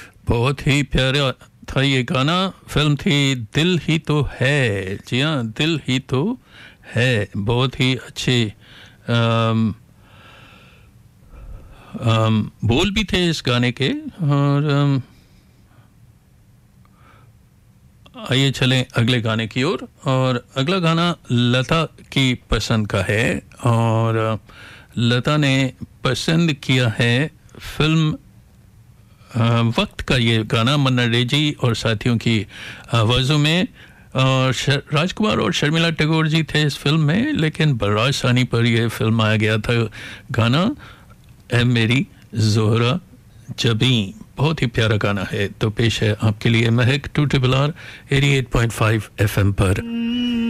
बहुत ही प्यारा था ये गाना। फिल्म थी दिल ही तो है। जी हाँ, दिल ही तो है। बहुत ही अच्छे बोल भी थे इस गाने के। और आइए चलें अगले गाने की ओर। और अगला गाना लता की पसंद का है। और लता ने पसंद किया है फिल्म वक्त का ये गाना, मन्ना डे जी और साथियों की आवाज़ों में। और राजकुमार और शर्मिला टैगोर जी थे इस फिल्म में, लेकिन बरराज सानी पर यह फिल्म आ गया था गाना, ऐ मेरी ज़ोहरा जबीं। बहुत ही प्यारा गाना है। तो पेश है आपके लिए महक 2RRR 88.5 FM पर।